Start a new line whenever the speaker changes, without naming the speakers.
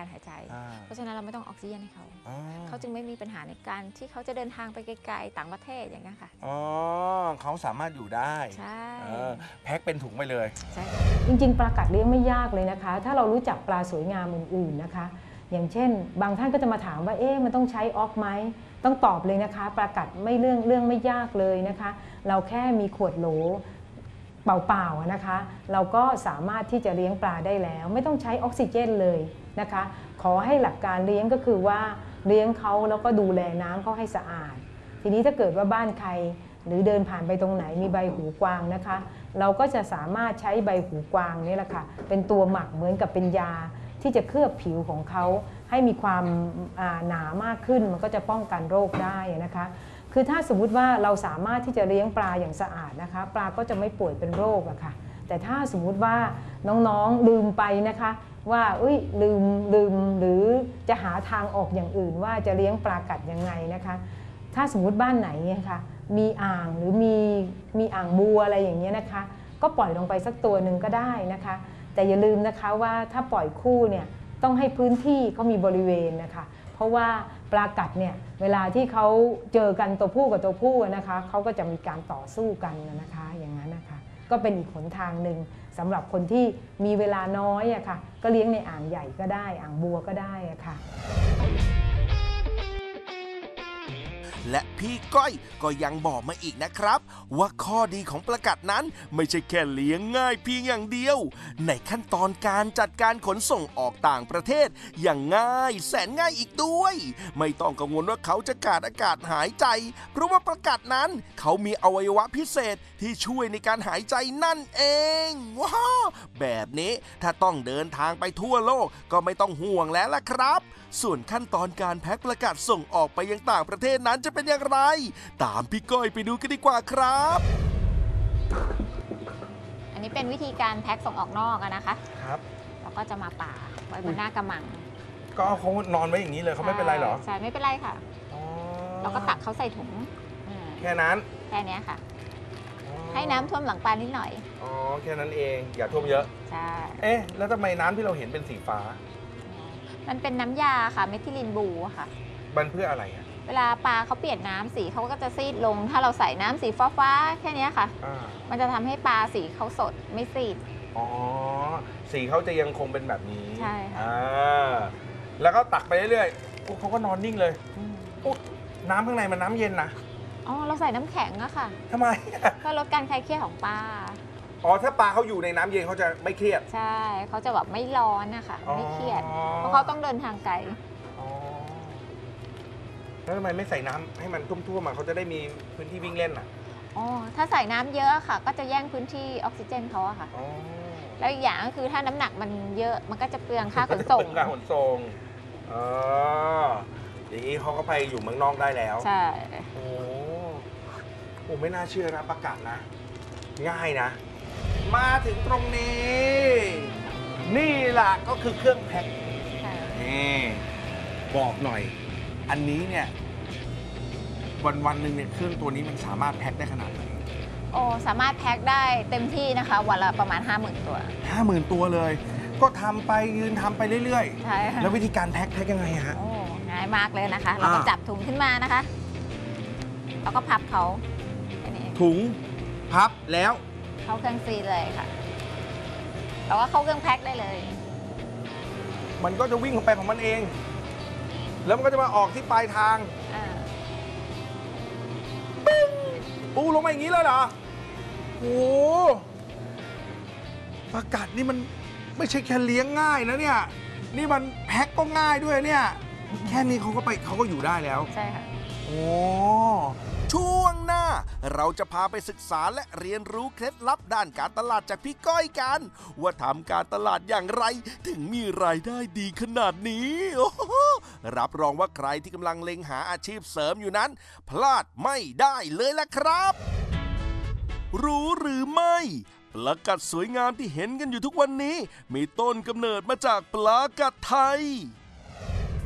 หายใจเพราะฉะนั้นเราไม่ต้องออกซิเจนให้เขาจึงไม่มีปัญหาในการที่เขาจะเดินทางไปไกลๆต่างประเทศอย่างเงี้ยค่ะ
อ๋อเขาสามารถอยู่ได้
ใช่
แพ็คเป็นถุงไปเลย
ใช่
จริงๆปลากัดเลี้ยงไม่ยากเลยนะคะถ้าเรารู้จักปลาสวยงามอื่นๆนะคะอย่างเช่นบางท่านก็จะมาถามว่ามันต้องใช้ออกไหมต้องตอบเลยนะคะปลากัดไม่เรื่องไม่ยากเลยนะคะเราแค่มีขวดโหลเปล่าๆนะคะเราก็สามารถที่จะเลี้ยงปลาได้แล้วไม่ต้องใช้ออกซิเจนเลยนะคะขอให้หลักการเลี้ยงก็คือว่าเลี้ยงเขาแล้วก็ดูแลน้ำเขาให้สะอาดทีนี้ถ้าเกิดว่าบ้านใครหรือเดินผ่านไปตรงไหนมีใบหูกวางนะคะเราก็จะสามารถใช้ใบหูกวางนี่แหละค่ะเป็นตัวหมักเหมือนกับเป็นยาที่จะเคลือบผิวของเขาให้มีความหนามากขึ้นมันก็จะป้องกันโรคได้นะคะคือถ้าสมมุติว่าเราสามารถที่จะเลี้ยงปลาอย่างสะอาดนะคะปลาก็จะไม่ป่วยเป็นโรคอะค่ะแต่ถ้าสมมุติว่าน้องๆลืมไปนะคะว่าลืมหรือจะหาทางออกอย่างอื่นว่าจะเลี้ยงปลากัดยังไงนะคะถ้าสมมุติบ้านไหนนะคะมีอ่างหรือมีอ่างบัวอะไรอย่างเงี้ยนะคะก็ปล่อยลงไปสักตัวหนึ่งก็ได้นะคะแต่อย่าลืมนะคะว่าถ้าปล่อยคู่เนี่ยต้องให้พื้นที่เขามีบริเวณนะคะเพราะว่าปลากัดเนี่ยเวลาที่เขาเจอกันตัวผู้กับตัวผู้นะคะเขาก็จะมีการต่อสู้กันนะคะอย่างนั้นนะคะก็เป็นอีกหนทางหนึ่งสำหรับคนที่มีเวลาน้อยอะค่ะก็เลี้ยงในอ่างใหญ่ก็ได้อ่างบัวก็ได้อะค่ะ
และพี่ก้อยก็ยังบอกมาอีกนะครับว่าข้อดีของปลากัดนั้นไม่ใช่แค่เลี้ยงง่ายเพียงอย่างเดียวในขั้นตอนการจัดการขนส่งออกต่างประเทศอย่างง่ายแสนง่ายอีกด้วยไม่ต้องกังวลว่าเขาจะขาดอากาศหายใจเพราะว่าปลากัดนั้นเขามีอวัยวะพิเศษที่ช่วยในการหายใจนั่นเองว้าวแบบนี้ถ้าต้องเดินทางไปทั่วโลกก็ไม่ต้องห่วงแล้วล่ะครับส่วนขั้นตอนการแพ็คปลากัดส่งออกไปยังต่างประเทศนั้นจะเป็นอย่างไรตามพี่ก้อยไปดูกันดีกว่าครับ
อันนี้เป็นวิธีการแพ็คส่งออกนอกนะคะ
ครับ
เราก็จะมาป่าไว้บนหน้ากระมัง
ก็เขานอนไว้อย่างนี้เลยเขาไม่เป็นไรหรอ
ใช่ไม่เป็นไรค่ะเราก็ตักเขาใส่ถุง
แค่นั้น
แค่นี้ค่ะให้น้ำท่วมหลังปลานิดหน่อย
อ๋อแค่นั้นเองอย่าท่วมเยอะ
ใช่
แล้วทำไมน้ำที่เราเห็นเป็นสีฟ้า
มันเป็นน้ำยาค่ะเมทิลินบลูค่ะ
มันเพื่ออะไรอ่ะ
เวลาปลาเขาเปลี่ยนน้ำสีเขาก็จะซีดลงถ้าเราใส่น้ำสีฟ้าแค่นี้ค่ะมันจะทำให้ปลาสีเขาสดไม่ซีด
อ๋อสีเขาจะยังคงเป็นแบบนี้
ใช่ค่ะ
แล้วก็ตักไปเรื่อยๆเขาก็นอนนิ่งเลยน้ำข้างในมันน้ำเย็นนะ
อ๋อเราใส่น้ำแข็งอะค่ะ
ทำไม
เพื่อลดการคลายเครียดของปลา
ถ้าปลาเขาอยู่ในน้ำเย็นเขาจะไม่เครียด
ใช่เขาจะแบบไม่ร้อนนะคะไม่เครียดเพราะเขาต้องเดินทางไกล
แล้วทำไมไม่ใส่น้ำให้มันท่วมๆเขาจะได้มีพื้นที่วิ่งเล่น
ถ้าใส่น้ำเยอะค่ะก็จะแย่งพื้นที่ออกซิเจนเขาอะค่ะแล้วอีกอย่างก็คือถ้าน้ำหนักมันเยอะมันก็จะเปลืองค่าขนส่ง
อย่างนี้เขาก็ไปอยู่เมืองนอกได้แล้ว
ใช่
โอ้ไม่น่าเชื่อนะประกาศนะง่ายนะมาถึงตรงนี้นี่แหละก็คือเครื่องแพ็คนี่บอกหน่อยอันนี้เนี่ยวันหนึ่งเนี่ยเครื่องตัวนี้มันสามารถแพ็คได้ขนาดไหน
สามารถแพ็คได้เต็มที่นะคะวันละประมาณ 50,000 ตัว
50,000 ตัวเลยก็ทำไปยืนทำไปเรื่อย
ๆใช่ค่ะ
แล้ววิธีการแพ็คยังไงฮะ
ง่ายมากเลยนะคะเราก็จับถุงขึ้นมานะคะแล้วก็พับเขา
ถุงพับแล้ว
เข้าเครื่องซีลเลยค่ะแล้วก็เข้าเครื่องแพ็คได้เลย
มันก็จะวิ่งออกไปของมันเองแล้วมันก็จะมาออกที่ปลายทางปูลงมาอย่างนี้เลยเหรอโอ้ปลากัดนี่มันไม่ใช่แค่เลี้ยงง่ายนะเนี่ยนี่มันแพ็คก็ง่ายด้วยเนี่ยแค่นี้เขาก็อยู่ได้แล้ว
ใช่ค่ะ
โอ้
ช่วงหน้าเราจะพาไปศึกษาและเรียนรู้เคล็ดลับด้านการตลาดจากพี่ก้อยกันว่าทำการตลาดอย่างไรถึงมีรายได้ดีขนาดนี้รับรองว่าใครที่กำลังเล็งหาอาชีพเสริมอยู่นั้นพลาดไม่ได้เลยล่ะครับรู้หรือไม่ปลากัดสวยงามที่เห็นกันอยู่ทุกวันนี้มีต้นกำเนิดมาจากปลากัดไทย